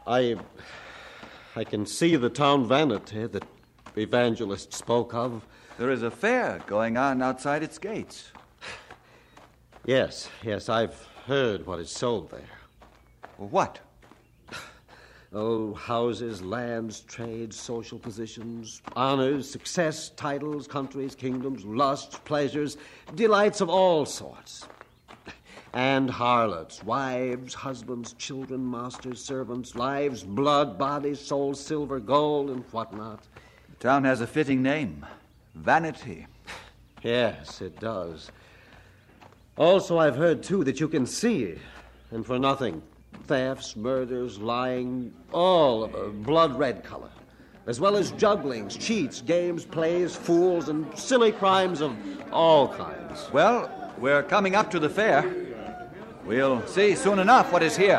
I can see the town vanity that the evangelist spoke of. There is a fair going on outside its gates. Yes, I've heard what is sold there. What? Oh, houses, lands, trade, social positions, honors, success, titles, countries, kingdoms, lusts, pleasures, delights of all sorts. And harlots, wives, husbands, children, masters, servants, lives, blood, bodies, souls, silver, gold, and whatnot. The town has a fitting name. Vanity. Yes, it does. Also, I've heard, too, that you can see, and for nothing. Thefts, murders, lying, all of a blood-red color, as well as jugglings, cheats, games, plays, fools, and silly crimes of all kinds. Well, we're coming up to the fair. We'll see soon enough what is here.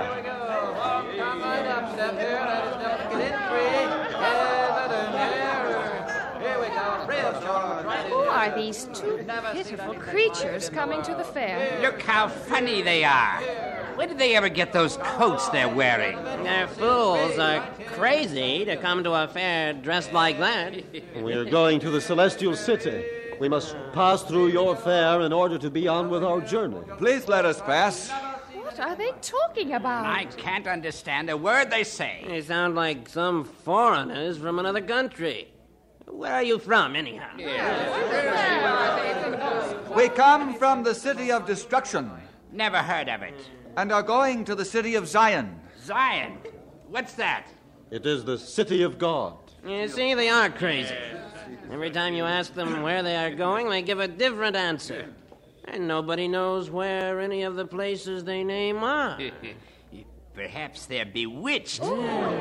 Who are these two pitiful creatures coming to the fair? Look how funny they are. Where did they ever get those coats they're wearing? They're fools or crazy to come to a fair dressed like that. We're going to the Celestial City. We must pass through your fair in order to be on with our journey. Please let us pass. What are they talking about? I can't understand a word they say. They sound like some foreigners from another country. Where are you from, anyhow? We come from the city of destruction Never heard of it. and are going to the city of Zion. Zion? What's that? It is the city of God. You see, they are crazy. Every time you ask them where they are going, they give a different answer. And nobody knows where any of the places they name are. Perhaps they're bewitched. Just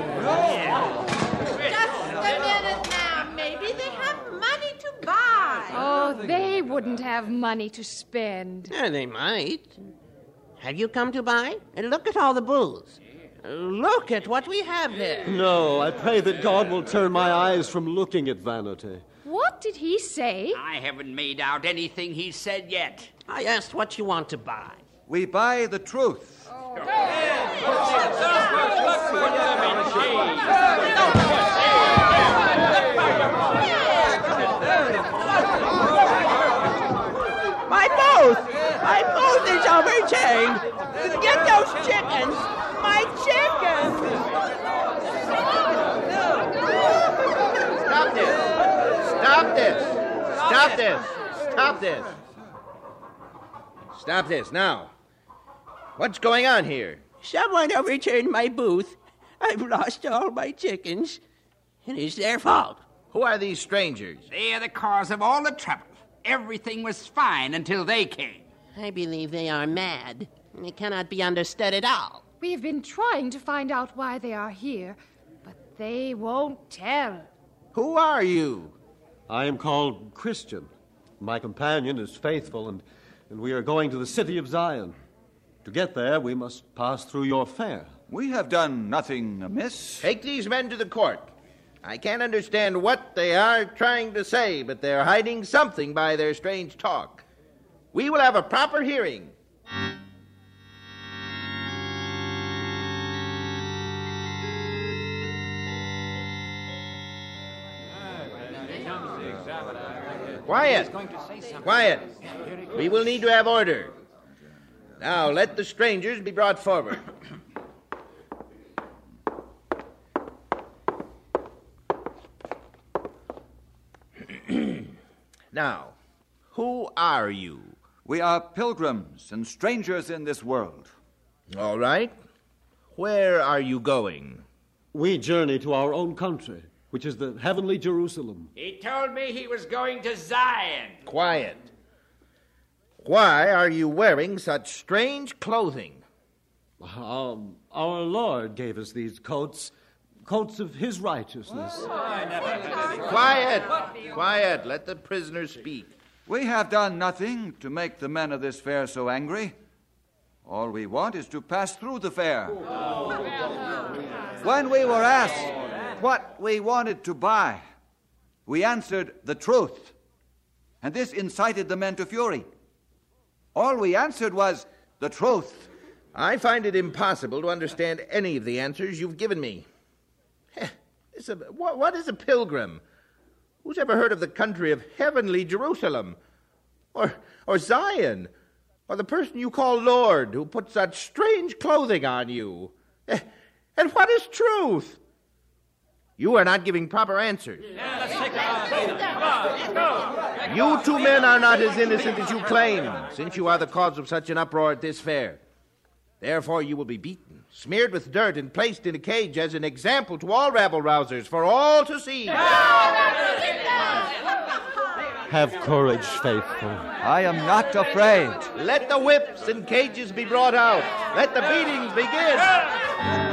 a minute now. Maybe they have money to buy. Oh, they wouldn't have money to spend. Yeah, they might. Have you come to buy? And look at all the bulls. Look at what we have here. No, I pray that God will turn my eyes from looking at vanity. What did he say? I haven't made out anything he said yet. I asked what you want to buy. We buy the truth. My booth is overturned. Get those chickens. My chickens. Stop this. Stop this. Stop this. Stop this. Stop this now. What's going on here? Someone overturned my booth. I've lost all my chickens. And it's their fault. Who are these strangers? They are the cause of all the trouble. Everything was fine until they came. I believe they are mad. It cannot be understood at all. We've been trying to find out why they are here, but they won't tell. Who are you? I am called Christian. My companion is Faithful, and we are going to the city of Zion. To get there, we must pass through your fair. We have done nothing amiss. Take these men to the court. I can't understand what they are trying to say, but they're hiding something by their strange talk. We will have a proper hearing. Quiet. Quiet. We will need to have order. Now, let the strangers be brought forward. Now, who are you? We are pilgrims and strangers in this world. All right. Where are you going? We journey to our own country, which is the heavenly Jerusalem. He told me he was going to Zion. Quiet. Why are you wearing such strange clothing? Our Lord gave us these coats of his righteousness. Quiet. Quiet. Let the prisoner speak. We have done nothing to make the men of this fair so angry. All we want is to pass through the fair. When we were asked what we wanted to buy, we answered the truth. And this incited the men to fury. All we answered was the truth. I find it impossible to understand any of the answers you've given me. What is a pilgrim? Who's ever heard of the country of heavenly Jerusalem? Or Zion? Or the person you call Lord, who put such strange clothing on you? And what is truth? You are not giving proper answers. You two men are not as innocent as you claim, since you are the cause of such an uproar at this fair. Therefore you will be beaten, smeared with dirt, and placed in a cage as an example to all rabble-rousers for all to see. Have courage, faithful. I am not afraid. Let the whips and cages be brought out. Let the beatings begin.